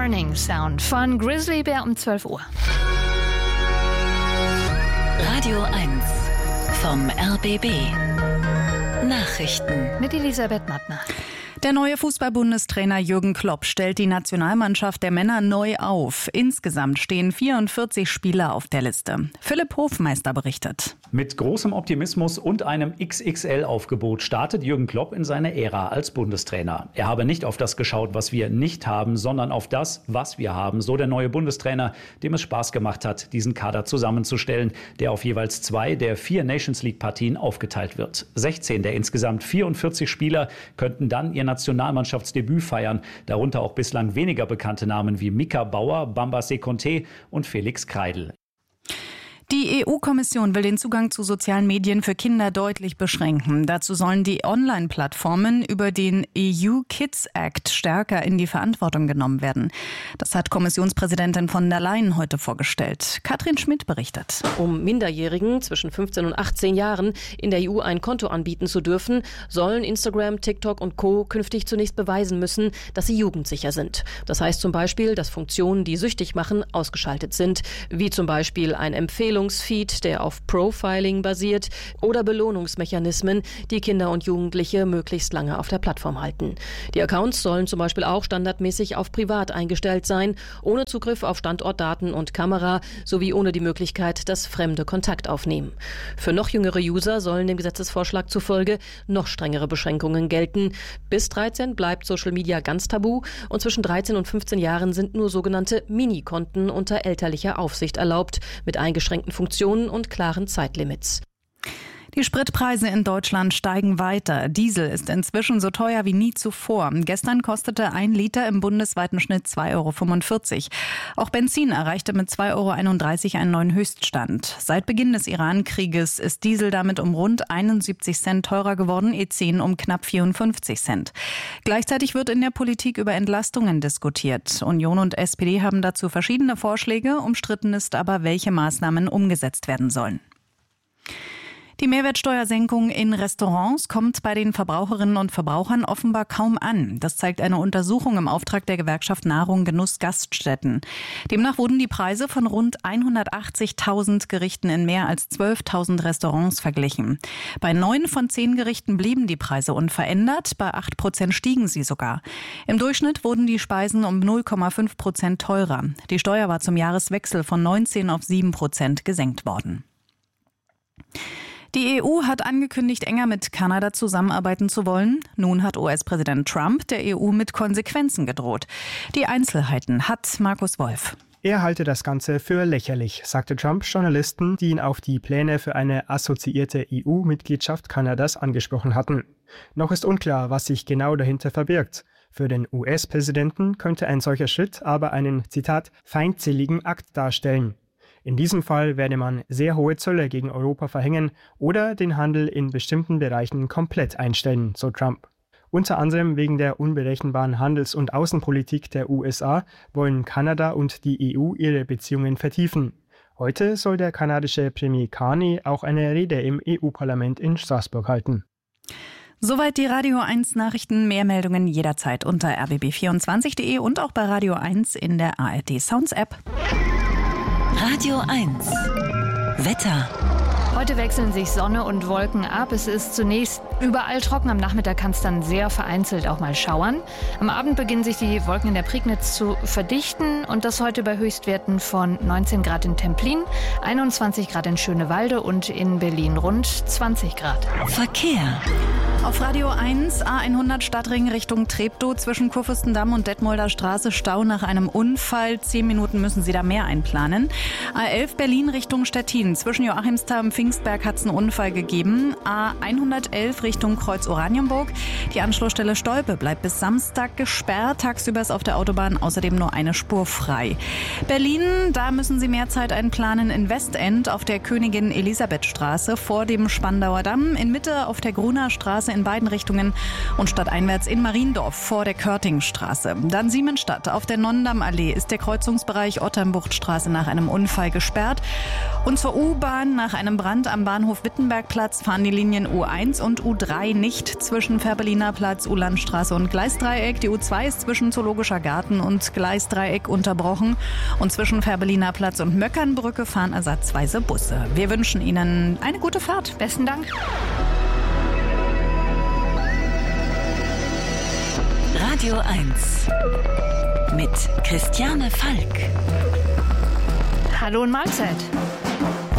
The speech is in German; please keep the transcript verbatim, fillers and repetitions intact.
Warning Sound von Grizzly Bear um zwölf Uhr. Radio eins vom R B B. Nachrichten mit Elisabeth Mattner. Der neue Fußball-Bundestrainer Jürgen Klopp stellt die Nationalmannschaft der Männer neu auf. Insgesamt stehen vierundvierzig Spieler auf der Liste. Philipp Hofmeister berichtet. Mit großem Optimismus und einem X X L-Aufgebot startet Jürgen Klopp in seine Ära als Bundestrainer. Er habe nicht auf das geschaut, was wir nicht haben, sondern auf das, was wir haben. So der neue Bundestrainer, dem es Spaß gemacht hat, diesen Kader zusammenzustellen, der auf jeweils zwei der vier Nations-League-Partien aufgeteilt wird. sechzehn der insgesamt vierundvierzig Spieler könnten dann ihr Nationalmannschaftsdebüt feiern, darunter auch bislang weniger bekannte Namen wie Mika Bauer, Bamba Sekonte und Felix Kreidl. Die E U-Kommission will den Zugang zu sozialen Medien für Kinder deutlich beschränken. Dazu sollen die Online-Plattformen über den E U Kids Act stärker in die Verantwortung genommen werden. Das hat Kommissionspräsidentin von der Leyen heute vorgestellt. Katrin Schmidt berichtet. Um Minderjährigen zwischen fünfzehn und achtzehn Jahren in der E U ein Konto anbieten zu dürfen, sollen Instagram, TikTok und Co. künftig zunächst beweisen müssen, dass sie jugendsicher sind. Das heißt zum Beispiel, dass Funktionen, die süchtig machen, ausgeschaltet sind, wie zum Beispiel ein Empfehlungsfeed, der auf Profiling basiert, oder Belohnungsmechanismen, die Kinder und Jugendliche möglichst lange auf der Plattform halten. Die Accounts sollen zum Beispiel auch standardmäßig auf privat eingestellt sein, ohne Zugriff auf Standortdaten und Kamera, sowie ohne die Möglichkeit, dass Fremde Kontakt aufnehmen. Für noch jüngere User sollen dem Gesetzesvorschlag zufolge noch strengere Beschränkungen gelten. Bis dreizehn bleibt Social Media ganz tabu und zwischen dreizehn und fünfzehn Jahren sind nur sogenannte Mini-Konten unter elterlicher Aufsicht erlaubt, mit eingeschränkten Funktionen und klaren Zeitlimits. Die Spritpreise in Deutschland steigen weiter. Diesel ist inzwischen so teuer wie nie zuvor. Gestern kostete ein Liter im bundesweiten Schnitt zwei Euro fünfundvierzig. Auch Benzin erreichte mit zwei Euro einunddreißig einen neuen Höchststand. Seit Beginn des Iran-Krieges ist Diesel damit um rund einundsiebzig Cent teurer geworden, E zehn um knapp vierundfünfzig Cent. Gleichzeitig wird in der Politik über Entlastungen diskutiert. Union und S P D haben dazu verschiedene Vorschläge. Umstritten ist aber, welche Maßnahmen umgesetzt werden sollen. Die Mehrwertsteuersenkung in Restaurants kommt bei den Verbraucherinnen und Verbrauchern offenbar kaum an. Das zeigt eine Untersuchung im Auftrag der Gewerkschaft Nahrung Genuss Gaststätten. Demnach wurden die Preise von rund hundertachtzigtausend Gerichten in mehr als zwölftausend Restaurants verglichen. Bei neun von zehn Gerichten blieben die Preise unverändert, bei acht Prozent stiegen sie sogar. Im Durchschnitt wurden die Speisen um null Komma fünf Prozent teurer. Die Steuer war zum Jahreswechsel von neunzehn auf sieben Prozent gesenkt worden. Die E U hat angekündigt, enger mit Kanada zusammenarbeiten zu wollen. Nun hat U S-Präsident Trump der E U mit Konsequenzen gedroht. Die Einzelheiten hat Markus Wolf. Er halte das Ganze für lächerlich, sagte Trump Journalisten, die ihn auf die Pläne für eine assoziierte E U-Mitgliedschaft Kanadas angesprochen hatten. Noch ist unklar, was sich genau dahinter verbirgt. Für den U S-Präsidenten könnte ein solcher Schritt aber einen, Zitat, feindseligen Akt darstellen. In diesem Fall werde man sehr hohe Zölle gegen Europa verhängen oder den Handel in bestimmten Bereichen komplett einstellen, so Trump. Unter anderem wegen der unberechenbaren Handels- und Außenpolitik der U S A wollen Kanada und die E U ihre Beziehungen vertiefen. Heute soll der kanadische Premier Carney auch eine Rede im E U-Parlament in Straßburg halten. Soweit die Radio eins Nachrichten. Mehr Meldungen jederzeit unter r b b vierundzwanzig punkt de und auch bei Radio eins in der A R D Sounds App. Radio eins Wetter. Heute wechseln sich Sonne und Wolken ab. Es ist zunächst überall trocken. Am Nachmittag kann es dann sehr vereinzelt auch mal schauern. Am Abend beginnen sich die Wolken in der Prignitz zu verdichten. Und das heute bei Höchstwerten von neunzehn Grad in Templin, einundzwanzig Grad in Schönewalde und in Berlin rund zwanzig Grad. Verkehr. Auf Radio eins A hundert Stadtring Richtung Treptow zwischen Kurfürstendamm und Detmolder Straße Stau nach einem Unfall. Zehn Minuten müssen Sie da mehr einplanen. A elf Berlin Richtung Stettin zwischen Joachimsthal und Pfingstberg hat es einen Unfall gegeben. A hundertelf Richtung Kreuz Oranienburg. Die Anschlussstelle Stolpe bleibt bis Samstag gesperrt. Tagsüber ist auf der Autobahn außerdem nur eine Spur frei. Berlin, da müssen Sie mehr Zeit einplanen in Westend auf der Königin Elisabeth Straße vor dem Spandauer Damm. In Mitte auf der Gruner Straße in beiden Richtungen und stadteinwärts in Mariendorf vor der Körtingstraße. Dann Siemensstadt. Auf der Nonnendamm-Allee ist der Kreuzungsbereich Otternbuchtstraße nach einem Unfall gesperrt. Und zur U-Bahn nach einem Brand Brand am Bahnhof Wittenbergplatz fahren die Linien U eins und U drei nicht zwischen Fährberliner Platz, Uhlandstraße und Gleisdreieck. Die U zwei ist zwischen Zoologischer Garten und Gleisdreieck unterbrochen. Und zwischen Fährberliner Platz und Möckernbrücke fahren ersatzweise Busse. Wir wünschen Ihnen eine gute Fahrt. Besten Dank. Radio eins mit Christiane Falk. Hallo und Mahlzeit.